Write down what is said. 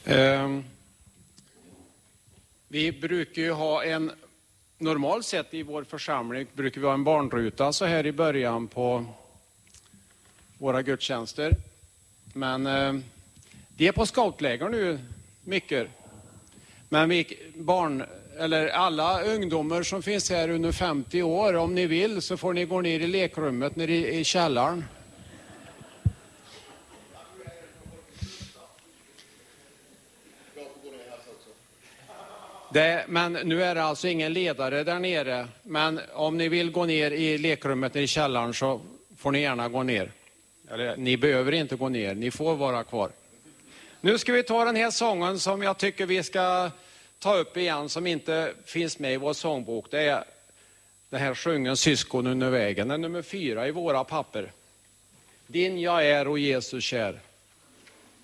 Vi brukar ju ha normalt sett i vår församling brukar vi ha en barnruta så här i början på våra gudstjänster. Men det är på scoutläger nu mycket. Men alla ungdomar som finns här under 50 år, om ni vill så får ni gå ner i lekrummet nere i källaren. Men nu är det alltså ingen ledare där nere. Men om ni vill gå ner i lekrummet i källaren så får ni gärna gå ner. Eller ni behöver inte gå ner, ni får vara kvar. Nu ska vi ta den här sången som jag tycker vi ska ta upp igen, som inte finns med i vår sångbok. Det är den här sjungen Syskon under vägen. Den är nummer 4 i våra papper. Din jag är, och Jesus kär.